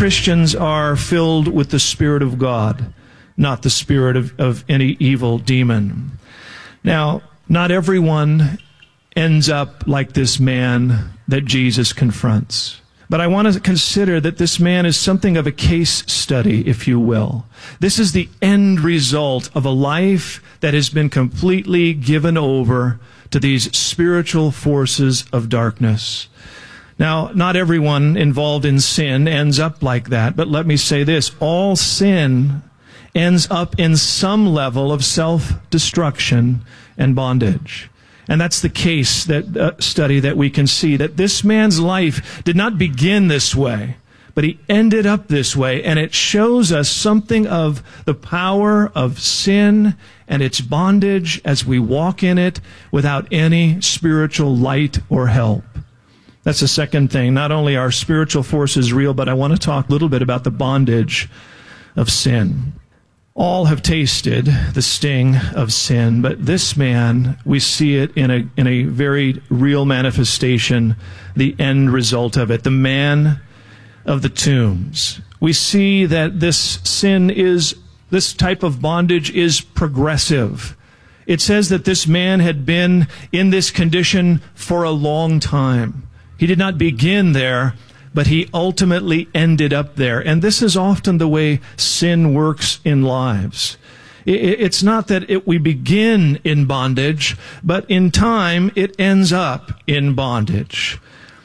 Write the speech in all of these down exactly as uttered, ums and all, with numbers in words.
Christians are filled with the Spirit of God, not the spirit of, of any evil demon. Now, not everyone ends up like this man that Jesus confronts. But I want to consider that this man is something of a case study, if you will. This is the end result of a life that has been completely given over to these spiritual forces of darkness. Now, not everyone involved in sin ends up like that, but let me say this. All sin ends up in some level of self-destruction and bondage. And that's the case that uh, study that we can see, that this man's life did not begin this way, but he ended up this way. And it shows us something of the power of sin and its bondage as we walk in it without any spiritual light or help. That's the second thing. Not only are spiritual forces real, but I want to talk a little bit about the bondage of sin. All have tasted the sting of sin, but this man, we see it in a in a very real manifestation, the end result of it, the man of the tombs. We see that this sin is, this type of bondage is progressive. It says that this man had been in this condition for a long time. He did not begin there, but he ultimately ended up there. And this is often the way sin works in lives. It's not that it, we begin in bondage, but in time it ends up in bondage.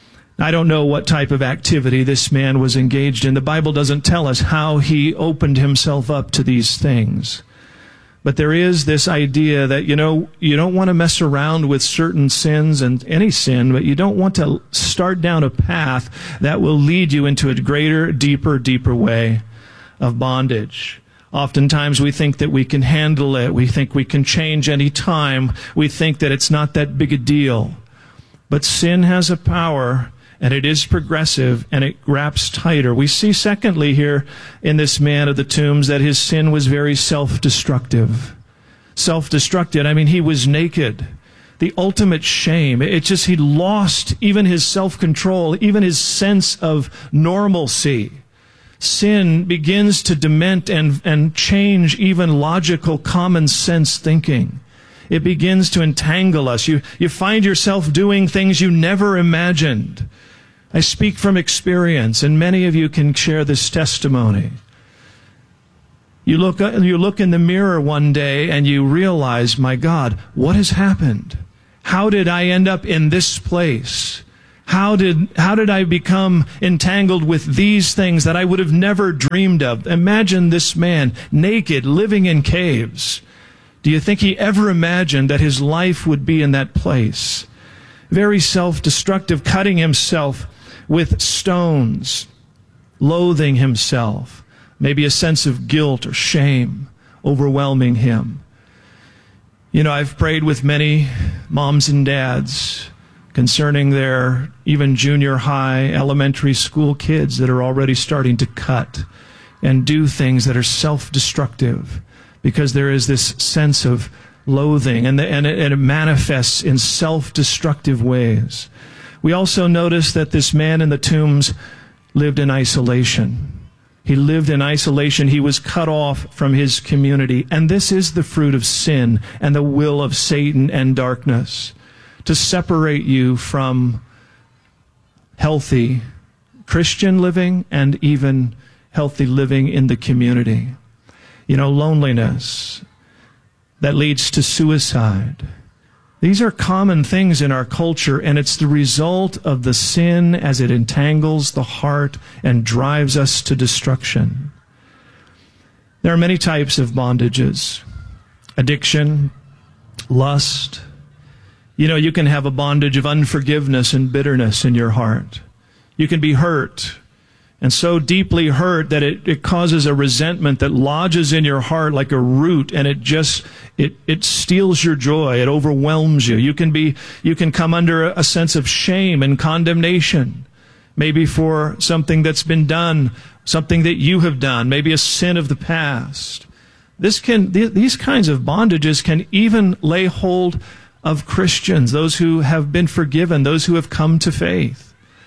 I don't know what type of activity this man was engaged in. The Bible doesn't tell us how he opened himself up to these things. But there is this idea that, you know, you don't want to mess around with certain sins and any sin, but you don't want to start down a path that will lead you into a greater, deeper, deeper way of bondage. Oftentimes we think that we can handle it. We think we can change any time. We think that it's not that big a deal. But sin has a power, and it is progressive, and it wraps tighter. We see, secondly, here in this man of the tombs, that his sin was very self-destructive. Self-destructive. I mean, he was naked. The ultimate shame. It just, he lost even his self-control, even his sense of normalcy. Sin begins to dement and, and change even logical, common sense thinking. It begins to entangle us. You, you find yourself doing things you never imagined. I speak from experience, and many of you can share this testimony. You look, you look in the mirror one day and you realize, my God, what has happened? How did I end up in this place? How did, how did I become entangled with these things that I would have never dreamed of? Imagine this man, naked, living in caves. Do you think he ever imagined that his life would be in that place? Very self-destructive, cutting himself with stones, loathing himself, maybe a sense of guilt or shame overwhelming him. You know, I've prayed with many moms and dads concerning their even junior high, elementary school kids that are already starting to cut and do things that are self-destructive because there is this sense of loathing, and, the, and, it, and it manifests in self-destructive ways. We also notice that this man in the tombs lived in isolation. He lived in isolation. He was cut off from his community. And this is the fruit of sin and the will of Satan and darkness, to separate you from healthy Christian living and even healthy living in the community. You know, loneliness that leads to suicide. These are common things in our culture, and it's the result of the sin as it entangles the heart and drives us to destruction. There are many types of bondages. Addiction, lust. You know, you can have a bondage of unforgiveness and bitterness in your heart. You can be hurt, and so deeply hurt that it, it causes a resentment that lodges in your heart like a root, and it just, it, it steals your joy. It overwhelms you. You can be, you can come under a sense of shame and condemnation, maybe for something that's been done, something that you have done, maybe a sin of the past. This can, th- these kinds of bondages can even lay hold of Christians, those who have been forgiven, those who have come to faith.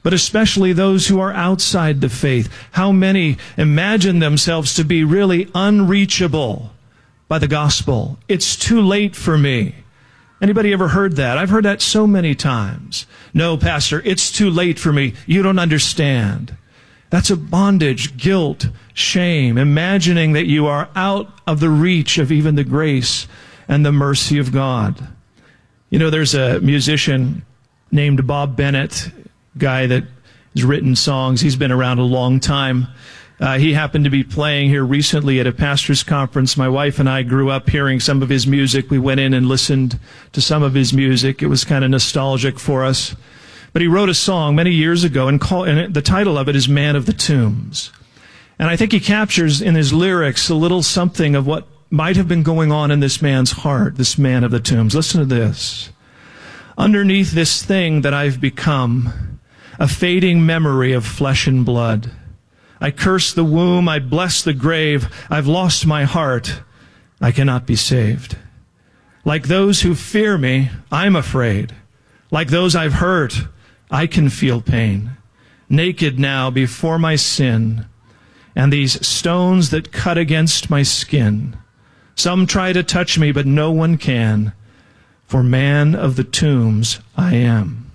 but especially those who are outside the faith. How many imagine themselves to be really unreachable by the gospel? It's too late for me. Anybody ever heard that? I've heard that so many times. No, Pastor, it's too late for me. You don't understand. That's a bondage, guilt, shame, imagining that you are out of the reach of even the grace and the mercy of God. You know, there's a musician named Bob Bennett, guy that has written songs. He's been around a long time. Uh, he happened to be playing here recently at a pastor's conference. My wife and I grew up hearing some of his music. We went in and listened to some of his music. It was kind of nostalgic for us. But he wrote a song many years ago, and, call, and the title of it is Man of the Tombs. And I think he captures in his lyrics a little something of what might have been going on in this man's heart, this man of the tombs. Listen to this. Underneath this thing that I've become, a fading memory of flesh and blood. I curse the womb, I bless the grave, I've lost my heart, I cannot be saved. Like those who fear me, I'm afraid. Like those I've hurt, I can feel pain. Naked now before my sin, and these stones that cut against my skin. Some try to touch me, but no one can, for man of the tombs I am.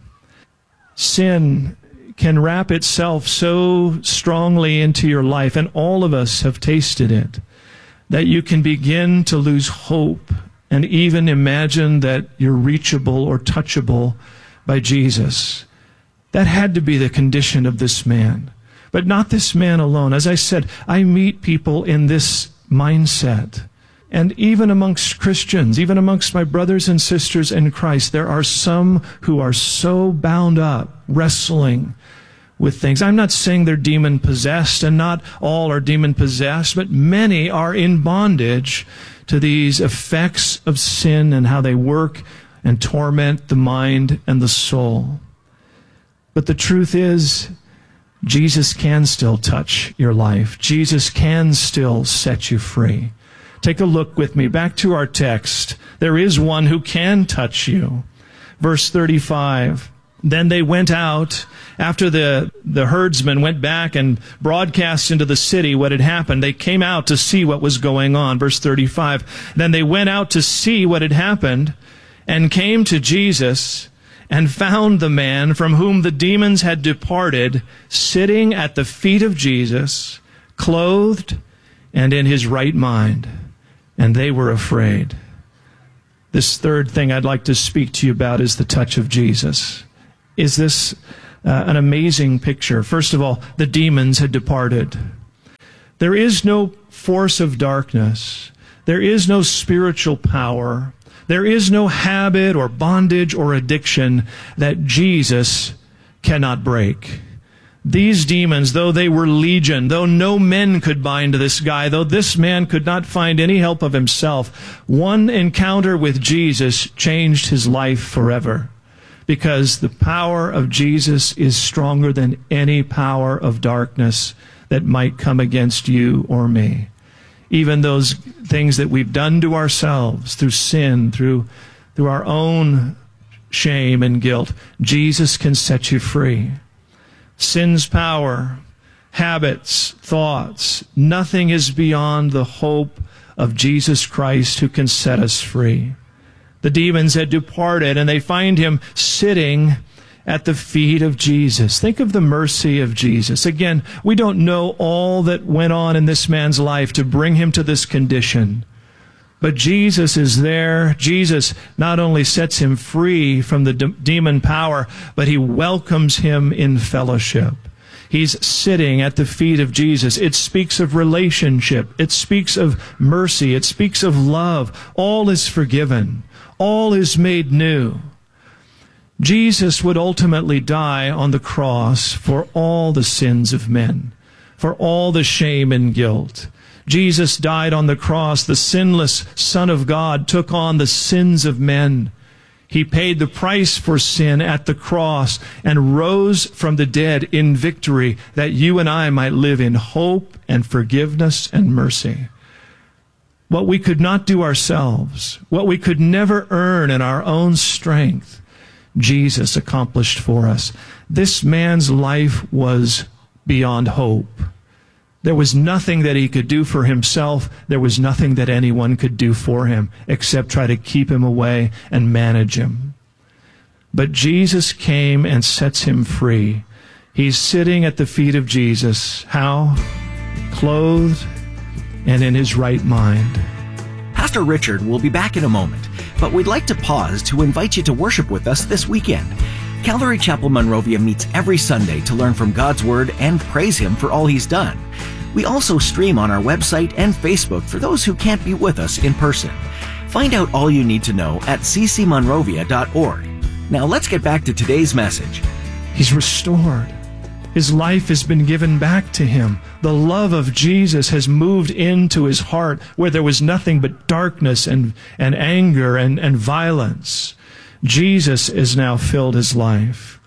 Sin can wrap itself so strongly into your life, and all of us have tasted it, that you can begin to lose hope and even imagine that you're reachable or touchable by Jesus. That had to be the condition of this man. But not this man alone. As I said, I meet people in this mindset. And even amongst Christians, even amongst my brothers and sisters in Christ, there are some who are so bound up, wrestling with things. I'm not saying they're demon-possessed, and not all are demon-possessed, but many are in bondage to these effects of sin and how they work and torment the mind and the soul. But the truth is, Jesus can still touch your life. Jesus can still set you free. Take a look with me back to our text. There is one who can touch you. Verse thirty-five. Then they went out, after the, the herdsmen went back and broadcast into the city what had happened. They came out to see what was going on. Verse thirty-five. Then they went out to see what had happened, and came to Jesus, and found the man from whom the demons had departed, sitting at the feet of Jesus, clothed and in his right mind. And they were afraid. This third thing I'd like to speak to you about is the touch of Jesus. Is this uh, an amazing picture? First of all, the demons had departed. There is no force of darkness. There is no spiritual power. There is no habit or bondage or addiction that Jesus cannot break. These demons, though they were legion, though no men could bind this guy, though this man could not find any help of himself, one encounter with Jesus changed his life forever. Because the power of Jesus is stronger than any power of darkness that might come against you or me. Even those things that we've done to ourselves through sin, through, through our own shame and guilt, Jesus can set you free. Sin's power, habits, thoughts, nothing is beyond the hope of Jesus Christ who can set us free. The demons had departed, and they find him sitting at the feet of Jesus. Think of the mercy of Jesus. Again, we don't know all that went on in this man's life to bring him to this condition. But Jesus is there. Jesus not only sets him free from the de- demon power, but he welcomes him in fellowship. He's sitting at the feet of Jesus. It speaks of relationship. It speaks of mercy. It speaks of love. All is forgiven. All is made new. Jesus would ultimately die on the cross for all the sins of men, for all the shame and guilt. Jesus died on the cross. The sinless Son of God took on the sins of men. He paid the price for sin at the cross and rose from the dead in victory that you and I might live in hope and forgiveness and mercy. What we could not do ourselves, what we could never earn in our own strength, Jesus accomplished for us. This man's life was beyond hope. There was nothing that he could do for himself. There was nothing that anyone could do for him except try to keep him away and manage him. But Jesus came and sets him free. He's sitting at the feet of Jesus. How? Clothed and in his right mind. Pastor Richard will be back in a moment, but we'd like to pause to invite you to worship with us this weekend. Calvary Chapel Monrovia meets every Sunday to learn from God's Word and praise Him for all He's done. We also stream on our website and Facebook for those who can't be with us in person. Find out all you need to know at c c monrovia dot org. Now let's get back to today's message. He's restored. His life has been given back to him. The love of Jesus has moved into his heart where there was nothing but darkness and, and anger and, and violence. Jesus has now filled his life.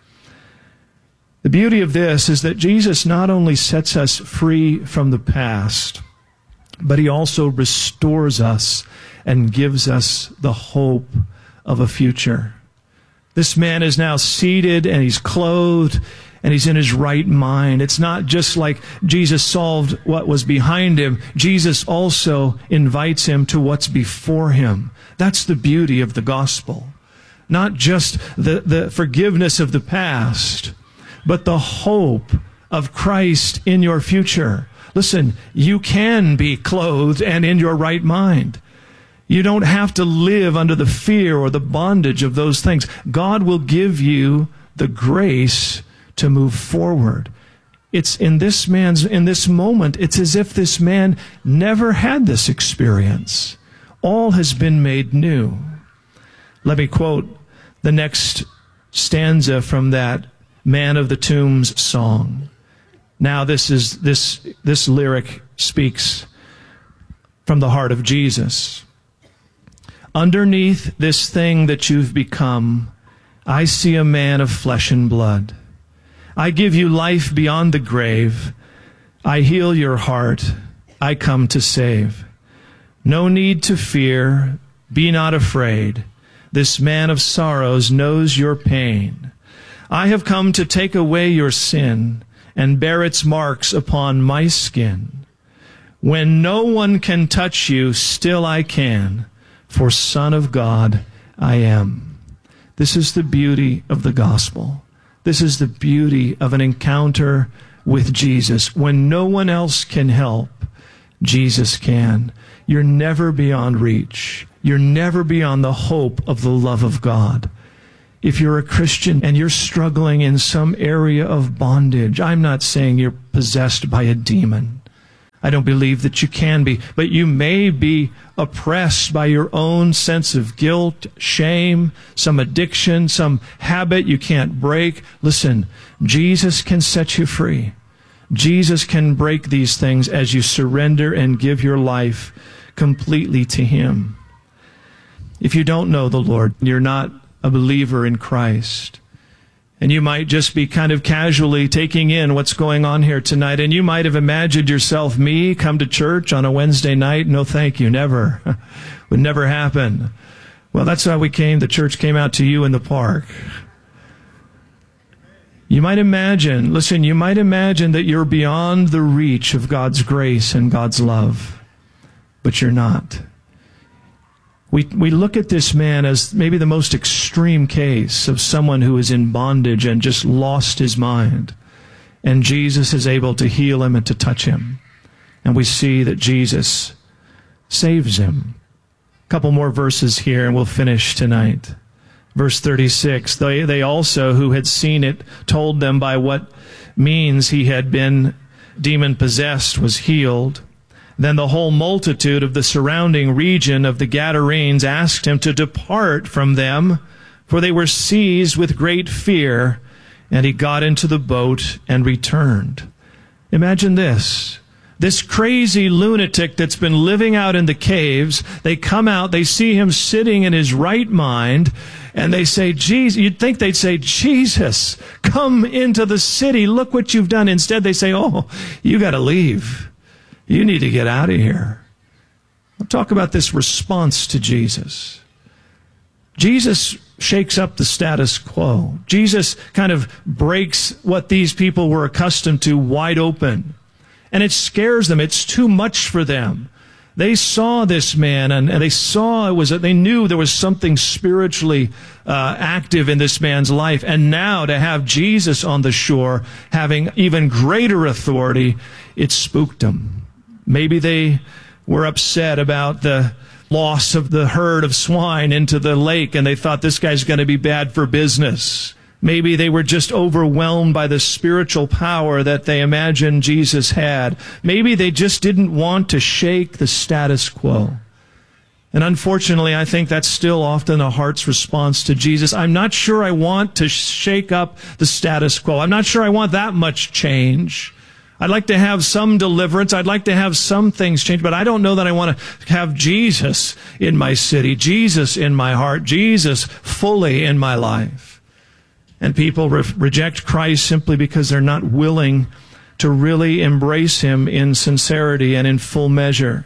The beauty of this is that Jesus not only sets us free from the past, but he also restores us and gives us the hope of a future. This man is now seated and he's clothed and he's in his right mind. It's not just like Jesus solved what was behind him. Jesus also invites him to what's before him. That's the beauty of the gospel. Not just the, the forgiveness of the past, but the hope of Christ in your future. Listen, you can be clothed and in your right mind. You don't have to live under the fear or the bondage of those things. God will give you the grace to move forward. It's in this man's, in this moment, it's as if this man never had this experience. All has been made new. Let me quote the next stanza from that Man of the Tombs song. Now this is, this, this lyric speaks from the heart of Jesus. Underneath this thing that you've become, I see a man of flesh and blood. I give you life beyond the grave. I heal your heart. I come to save. No need to fear. Be not afraid. This man of sorrows knows your pain. I have come to take away your sin and bear its marks upon my skin. When no one can touch you, still I can, for Son of God I am. This is the beauty of the gospel. This is the beauty of an encounter with Jesus. When no one else can help, Jesus can. You're never beyond reach. You're never beyond the hope of the love of God. If you're a Christian and you're struggling in some area of bondage, I'm not saying you're possessed by a demon. I don't believe that you can be, but you may be oppressed by your own sense of guilt, shame, some addiction, some habit you can't break. Listen, Jesus can set you free. Jesus can break these things as you surrender and give your life completely to Him. If you don't know the Lord, you're not a believer in Christ, and you might just be kind of casually taking in what's going on here tonight, and you might have imagined yourself, me, come to church on a Wednesday night. No, thank you, never. Would never happen. Well, that's how we came. The church came out to you in the park. You might imagine, listen, you might imagine that you're beyond the reach of God's grace and God's love, but you're not. We we look at this man as maybe the most extreme case of someone who is in bondage and just lost his mind. And Jesus is able to heal him and to touch him. And we see that Jesus saves him. A couple more verses here and we'll finish tonight. Verse thirty-six, they, they also who had seen it told them by what means he had been demon-possessed was healed. Then the whole multitude of the surrounding region of the Gadarenes asked him to depart from them, for they were seized with great fear, and he got into the boat and returned. Imagine this. This crazy lunatic that's been living out in the caves, they come out, they see him sitting in his right mind, and they say, Jesus, you'd think they'd say, Jesus, come into the city, look what you've done. Instead they say, oh, you got to leave. You need to get out of here. I'll talk about this response to Jesus. Jesus shakes up the status quo. Jesus kind of breaks what these people were accustomed to wide open. And it scares them. It's too much for them. They saw this man, and they saw it was, they knew there was something spiritually uh, active in this man's life. And now to have Jesus on the shore, having even greater authority, it spooked them. Maybe they were upset about the loss of the herd of swine into the lake, and they thought this guy's going to be bad for business. Maybe they were just overwhelmed by the spiritual power that they imagined Jesus had. Maybe they just didn't want to shake the status quo. And unfortunately, I think that's still often a heart's response to Jesus. I'm not sure I want to shake up the status quo. I'm not sure I want that much change. I'd like to have some deliverance. I'd like to have some things change, but I don't know that I want to have Jesus in my city, Jesus in my heart, Jesus fully in my life. And people re- reject Christ simply because they're not willing to really embrace Him in sincerity and in full measure.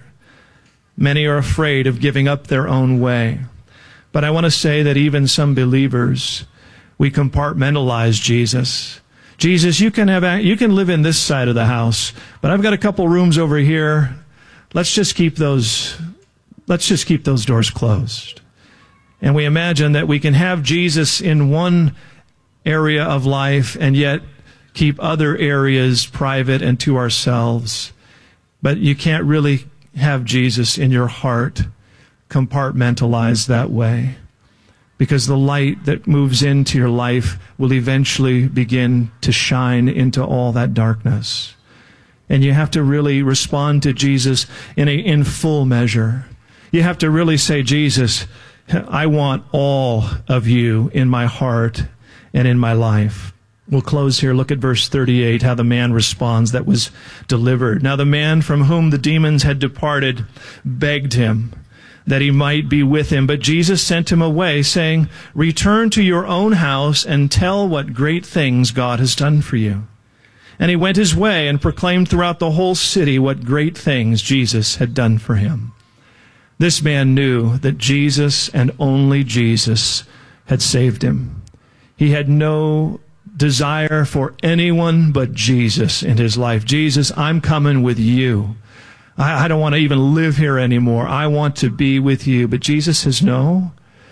Many are afraid of giving up their own way. But I want to say that even some believers, we compartmentalize Jesus. Jesus, you can have, you can live in this side of the house, but I've got a couple rooms over here. Let's just keep those, let's just keep those doors closed. And we imagine that we can have Jesus in one area of life and yet keep other areas private and to ourselves. But you can't really have Jesus in your heart compartmentalized that way, because the light that moves into your life will eventually begin to shine into all that darkness. And you have to really respond to Jesus in a in full measure. You have to really say, Jesus, I want all of you in my heart and in my life. We'll close here. Look at verse thirty-eight, how the man responds that was delivered. Now the man from whom the demons had departed begged him that he might be with him. But Jesus sent him away, saying, return to your own house and tell what great things God has done for you. And he went his way and proclaimed throughout the whole city what great things Jesus had done for him. This man knew that Jesus and only Jesus had saved him. He had no desire for anyone but Jesus in his life. Jesus, I'm coming with you. I, I don't want to even live here anymore. I want to be with you. But Jesus says, no,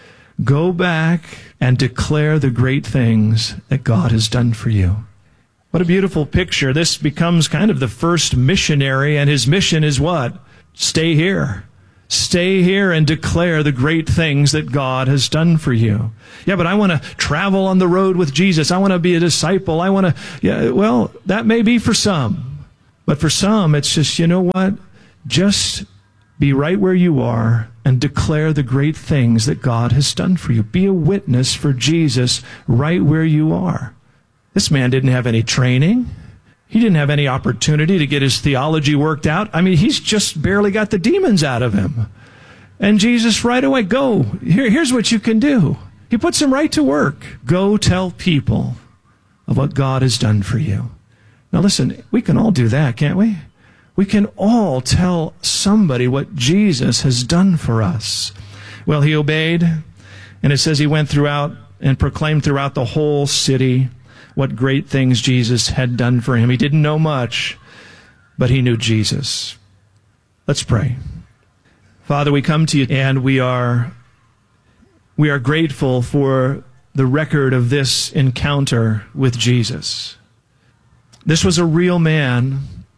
go back and declare the great things that God has done for you. What a beautiful picture. This becomes kind of the first missionary, and his mission is what? Stay here. Stay here and declare the great things that God has done for you. Yeah, but I want to travel on the road with Jesus. I want to be a disciple. I want to, yeah, well, that may be for some. But for some, it's just, you know what? Just be right where you are and declare the great things that God has done for you. Be a witness for Jesus right where you are. This man didn't have any training. He didn't have any opportunity to get his theology worked out. I mean, he's just barely got the demons out of him. And Jesus right away, go, here, here's what you can do. He puts him right to work. Go tell people of what God has done for you. Now listen, we can all do that, can't we? We can all tell somebody what Jesus has done for us. Well, he obeyed, and it says he went throughout and proclaimed throughout the whole city what great things Jesus had done for him. He didn't know much, but he knew Jesus. Let's pray. Father, we come to you, and we are we are grateful for the record of this encounter with Jesus. This was a real man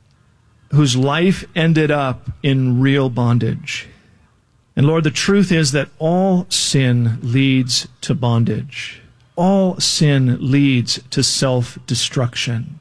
whose life ended up in real bondage. And Lord, the truth is that all sin leads to bondage. All sin leads to self-destruction.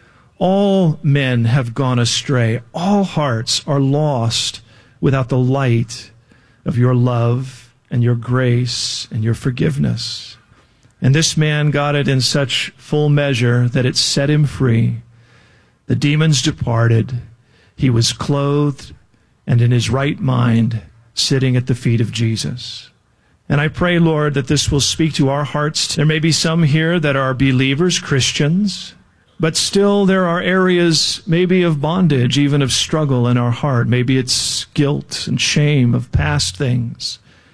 All men have gone astray. All hearts are lost without the light of your love and your grace and your forgiveness. And this man got it in such full measure that it set him free. The demons departed. He was clothed and in his right mind, sitting at the feet of Jesus. And I pray, Lord, that this will speak to our hearts. There may be some here that are believers, Christians, but still there are areas maybe of bondage, even of struggle in our heart. Maybe it's guilt and shame of past things.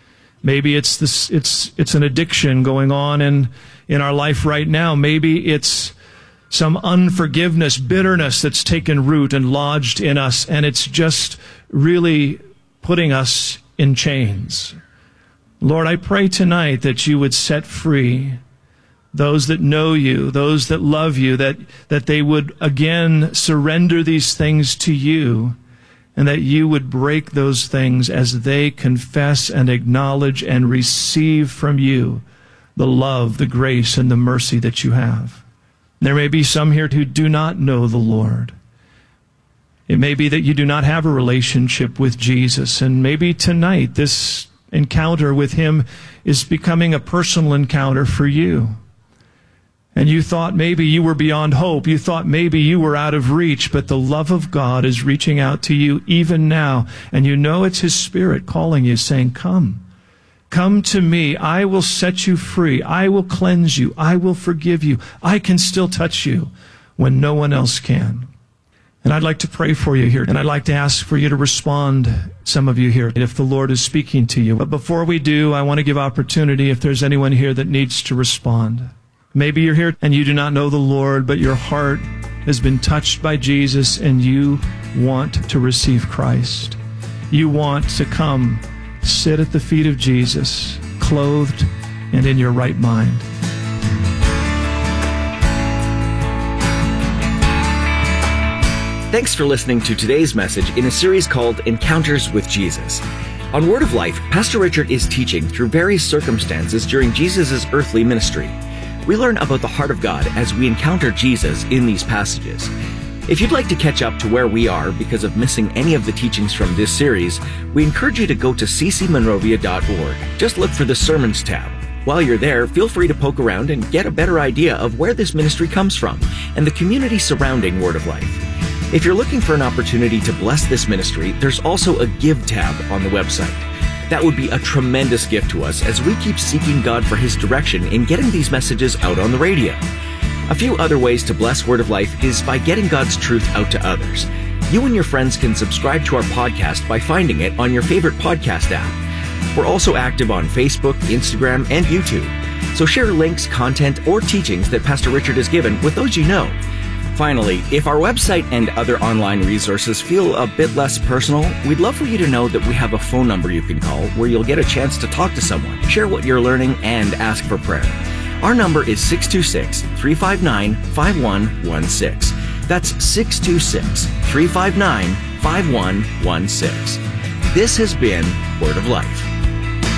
Maybe it's this, it's, it's an addiction going on in, in our life right now. Maybe it's some unforgiveness, bitterness that's taken root and lodged in us, and it's just really putting us in chains. Lord, I pray tonight that you would set free those that know you, those that love you, that, that they would again surrender these things to you, and that you would break those things as they confess and acknowledge and receive from you the love, the grace, and the mercy that you have. There may be some here who do not know the Lord. It may be that you do not have a relationship with Jesus, and maybe tonight this encounter with him is becoming a personal encounter for you. And you thought maybe you were beyond hope. You thought maybe you were out of reach, but the love of God is reaching out to you even now. And you know it's his Spirit calling you, saying, come. Come to me. I will set you free. I will cleanse you. I will forgive you. I can still touch you when no one else can. And I'd like to pray for you here. And I'd like to ask for you to respond, some of you here, if the Lord is speaking to you. But before we do, I want to give opportunity if there's anyone here that needs to respond. Maybe you're here and you do not know the Lord, but your heart has been touched by Jesus and you want to receive Christ. You want to come sit at the feet of Jesus, clothed and in your right mind. Thanks for listening to today's message in a series called Encounters with Jesus. On Word of Life, Pastor Richard is teaching through various circumstances during Jesus' earthly ministry. We learn about the heart of God as we encounter Jesus in these passages. If you'd like to catch up to where we are because of missing any of the teachings from this series, we encourage you to go to c c monrovia dot org. Just look for the Sermons tab. While you're there, feel free to poke around and get a better idea of where this ministry comes from and the community surrounding Word of Life. If you're looking for an opportunity to bless this ministry, there's also a Give tab on the website. That would be a tremendous gift to us as we keep seeking God for his direction in getting these messages out on the radio. A few other ways to bless Word of Life is by getting God's truth out to others. You and your friends can subscribe to our podcast by finding it on your favorite podcast app. We're also active on Facebook, Instagram, and YouTube. So share links, content, or teachings that Pastor Richard has given with those you know. Finally, if our website and other online resources feel a bit less personal, we'd love for you to know that we have a phone number you can call where you'll get a chance to talk to someone, share what you're learning, and ask for prayer. Our number is six two six, three five nine, five one one six. That's six two six, three five nine, five one one six. This has been Word of Life.